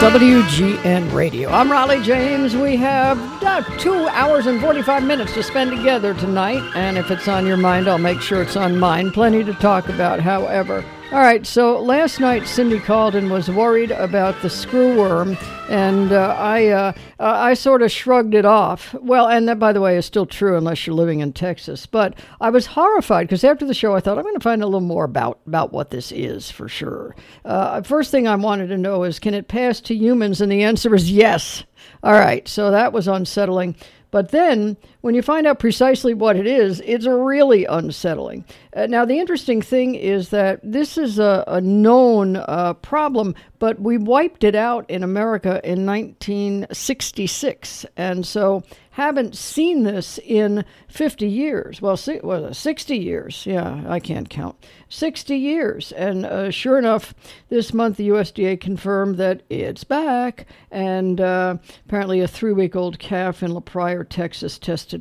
WGN Radio. I'm Raleigh James. We have 2 hours and 45 minutes to spend together tonight, and if it's on your mind, I'll make sure it's on mine. Plenty to talk about, however. All right, so last night Cindy Calden was worried about the screwworm, and I sort of shrugged it off. Well, and that, by the way, is still true unless you're living in Texas. But I was horrified because after the show I thought I'm going to find a little more about what this is for sure. First thing I wanted to know is, can it pass to humans? And the answer is yes. All right, so that was unsettling. But then, when you find out precisely what it is, it's really unsettling. Now, the interesting thing is that this is a known problem, but we wiped it out in America in 1966. And so haven't seen this in 50 years. Well, 60 years. Yeah, I can't count. 60 years. And sure enough, this month the USDA confirmed that it's back. And apparently a 3-week-old calf in La Pryor, Texas, tested